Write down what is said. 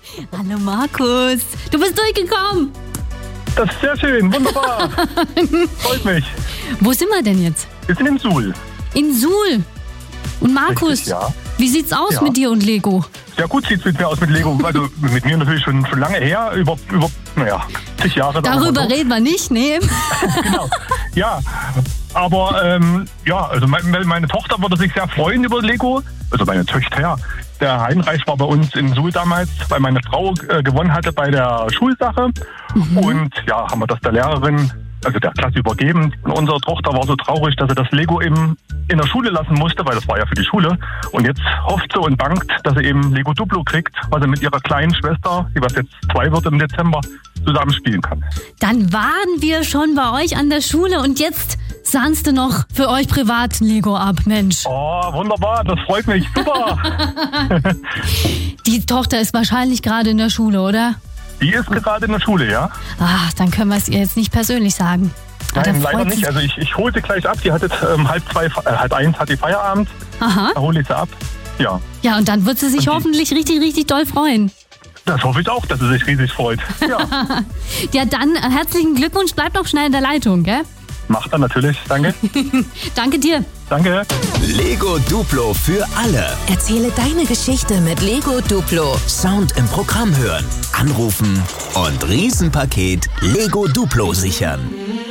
Hallo Markus, du bist durchgekommen. Das ist sehr schön, wunderbar. Freut mich. Wo sind wir denn jetzt? Wir sind in Suhl. In Suhl. Und Markus, Richtig, ja. wie sieht's aus Ja. mit dir und Lego? Ja gut, sieht es mit mir aus mit Lego. Also mit mir natürlich schon lange her, über zig Jahre. sagen wir mal Darüber so. reden wir nicht, ne? Genau. Ja, aber also meine Tochter würde sich sehr freuen über Lego. Also meine Töchter. Der Heinreich war bei uns in Suhl damals, weil meine Frau gewonnen hatte bei der Schulsache. Und ja, haben wir das der Lehrerin, also der Klasse übergeben. Und unsere Tochter war so traurig, dass sie das Lego eben in der Schule lassen musste, weil das war ja für die Schule. Und jetzt hofft sie und bangt, dass sie eben Lego Duplo kriegt, was sie mit ihrer kleinen Schwester, die was jetzt 2 wird im Dezember, zusammen spielen kann. Dann waren wir schon bei euch an der Schule und jetzt sahnst du noch für euch privat Lego ab, Mensch. Oh, wunderbar, das freut mich. Super. Die Tochter ist wahrscheinlich gerade in der Schule, oder? Die ist gerade in der Schule, ja? Ach, dann können wir es ihr jetzt nicht persönlich sagen. Aber Nein, da leider freut nicht. sie- Also ich hole sie gleich ab. Die hat jetzt 1:30 hat die Feierabend. Aha. Da hole ich sie ab. Ja, Ja, und dann wird sie sich hoffentlich richtig, richtig doll freuen. das hoffe ich auch, dass sie sich riesig freut. Ja, Ja, dann herzlichen Glückwunsch. Bleib doch schnell in der Leitung, gell? macht er natürlich. Danke. Danke dir. Danke. Lego Duplo für alle. Erzähle deine Geschichte mit Lego Duplo. Sound im Programm hören, anrufen und Riesenpaket Lego Duplo sichern.